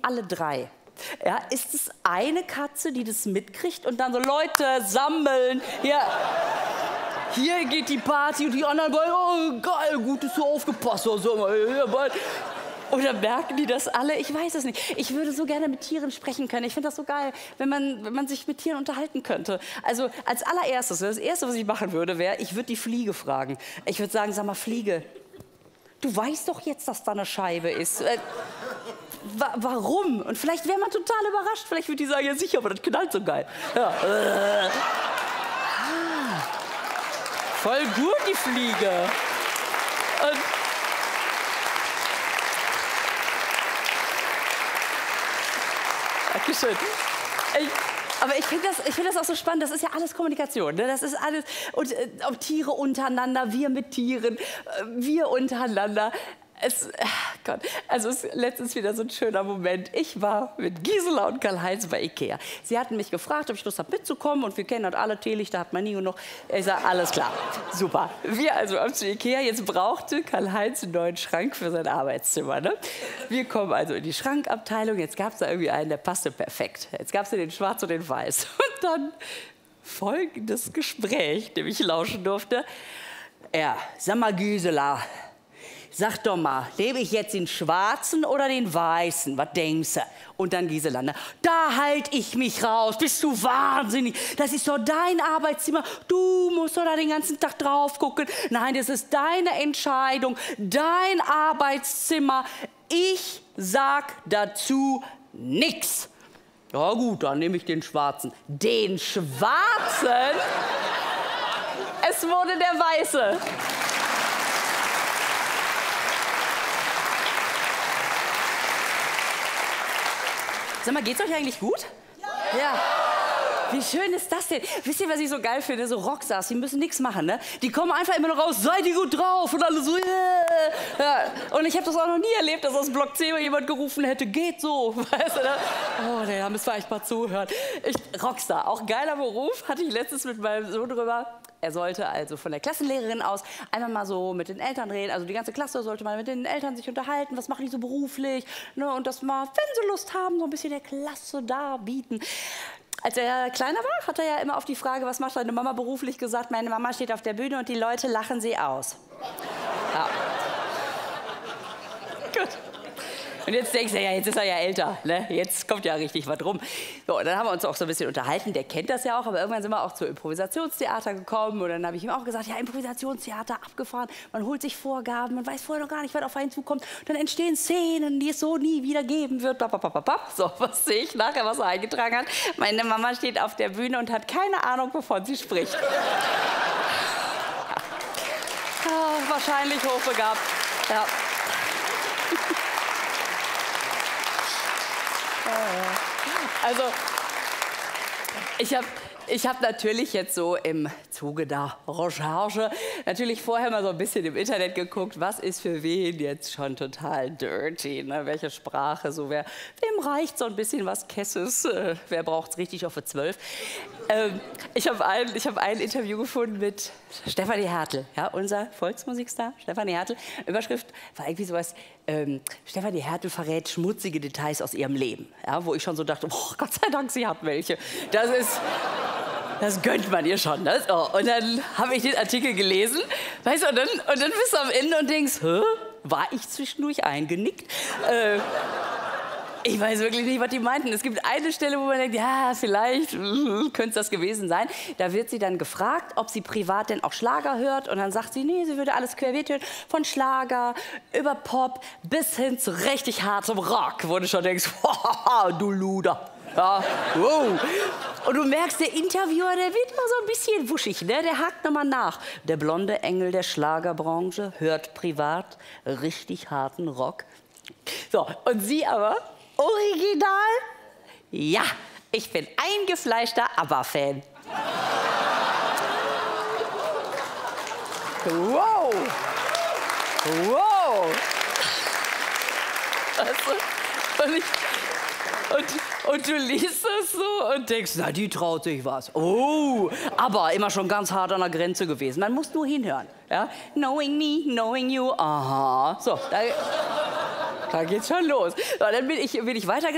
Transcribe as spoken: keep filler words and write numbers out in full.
alle drei. Ja, ist es eine Katze, die das mitkriegt und dann so, Leute, sammeln, ja, hier geht die Party und die anderen wollen, oh geil, gut, dass du aufgepasst hast. Oder merken die das alle? Ich weiß es nicht. Ich würde so gerne mit Tieren sprechen können. Ich finde das so geil, wenn man, wenn man sich mit Tieren unterhalten könnte. Also als allererstes, das Erste, was ich machen würde, wäre, ich würde die Fliege fragen. Ich würde sagen, sag mal, Fliege, du weißt doch jetzt, dass da eine Scheibe ist. Äh, wa warum? Und vielleicht wäre man total überrascht. Vielleicht würde die sagen, ja sicher, aber das knallt so geil. Ja. Äh. Ah. Voll gut, die Fliege. Und Dankeschön. Ich, aber ich finde das, ich find das auch so spannend. Das ist ja alles Kommunikation. Ne? Das ist alles. Und äh, auch Tiere untereinander, wir mit Tieren, äh, wir untereinander. Es, ach Gott, also es ist letztens wieder so ein schöner Moment. Ich war mit Gisela und Karl-Heinz bei Ikea. Sie hatten mich gefragt, ob ich Lust habe mitzukommen. Und wir kennen halt alle Teelichter, hat man nie genug. Ich sage, alles klar, super. Wir also ab zu Ikea. Jetzt brauchte Karl-Heinz einen neuen Schrank für sein Arbeitszimmer. Ne? Wir kommen also in die Schrankabteilung. Jetzt gab es da irgendwie einen, der passte perfekt. Jetzt gab es den Schwarz und den Weiß. Und dann folgendes Gespräch, dem ich lauschen durfte. Ja, sag mal, Gisela, sag doch mal, lebe ich jetzt den Schwarzen oder den Weißen? Was denkst du? Und dann Gisela, ne? Da halte ich mich raus. Bist du wahnsinnig? Das ist doch dein Arbeitszimmer. Du musst doch da den ganzen Tag drauf gucken. Nein, das ist deine Entscheidung. Dein Arbeitszimmer. Ich sag dazu nix. Ja gut, dann nehme ich den Schwarzen. Den Schwarzen? Es wurde der Weiße. Sag mal, geht's euch eigentlich gut? Ja. Ja. Wie schön ist das denn? Wisst ihr, was ich so geil finde? So Rockstars, die müssen nichts machen, ne? Die kommen einfach immer noch raus, seid ihr gut drauf? Und alle so, yeah. Ja. Und ich habe das auch noch nie erlebt, dass aus Block zehn mal jemand gerufen hätte, geht so. Weißt du, ne? Oh, nee, da müssen wir echt mal zuhören. Ich, Rockstar, auch geiler Beruf, hatte ich letztens mit meinem Sohn drüber. Er sollte also von der Klassenlehrerin aus einmal mal so mit den Eltern reden. Also die ganze Klasse sollte mal mit den Eltern sich unterhalten. Was machen die so beruflich? Ne? Und das mal, wenn sie Lust haben, so ein bisschen der Klasse darbieten. Als er kleiner war, hat er ja immer auf die Frage, was macht deine Mama beruflich, gesagt, meine Mama steht auf der Bühne und die Leute lachen sie aus. Ja. Gut. Und jetzt denkst du, ja, jetzt ist er ja älter, ne? Jetzt kommt ja richtig was rum. So, und dann haben wir uns auch so ein bisschen unterhalten, der kennt das ja auch, aber irgendwann sind wir auch zu Improvisationstheater gekommen und dann habe ich ihm auch gesagt, ja, Improvisationstheater, abgefahren, man holt sich Vorgaben, man weiß vorher noch gar nicht, was auf einen zukommt, dann entstehen Szenen, die es so nie wieder geben wird. So, was sehe ich nachher, was er eingetragen hat? Meine Mama steht auf der Bühne und hat keine Ahnung, wovon sie spricht. Ah, wahrscheinlich hochbegabt, ja. Also, ich habe ich hab natürlich jetzt so im Zuge der Recherche natürlich vorher mal so ein bisschen im Internet geguckt, was ist für wen jetzt schon total dirty, ne? Welche Sprache, so wer, wem reicht so ein bisschen was Kesses, äh, wer braucht es richtig auf eine zwölf. Ähm, ich habe ein, ich hab ein Interview gefunden mit Stefanie Hertel, ja, unser Volksmusikstar, Stefanie Hertel. Überschrift war irgendwie sowas, ähm, Stefanie Hertel verrät schmutzige Details aus ihrem Leben, ja, wo ich schon so dachte, oh, Gott sei Dank, sie hat welche. Das ist... Das gönnt man ihr schon. Ne? So, und dann habe ich den Artikel gelesen, weißt du, und dann, und dann bist du am Ende und denkst, hä? War ich zwischendurch eingenickt? Äh, ich weiß wirklich nicht, was die meinten. Es gibt eine Stelle, wo man denkt, ja, vielleicht uh, könnte es das gewesen sein. Da wird sie dann gefragt, ob sie privat denn auch Schlager hört. Und dann sagt sie, nee, sie würde alles querbeet hören. Von Schlager über Pop bis hin zu richtig hartem Rock. Wo du schon denkst, du Luder. Ja, wow. Und du merkst, der Interviewer, der wird immer so ein bisschen wuschig, ne? Der hakt nochmal nach. Der blonde Engel der Schlagerbranche hört privat richtig harten Rock. So, und sie aber, original, ja, ich bin eingefleischter ABBA-Fan. Wow. Wow. Weißt du, und ich... Und, und du liest das so und denkst, na, die traut sich was. Oh, aber immer schon ganz hart an der Grenze gewesen. Man muss nur hinhören. Ja? Knowing me, knowing you, aha. So, da, da geht's schon los. So, dann bin ich, bin ich weiter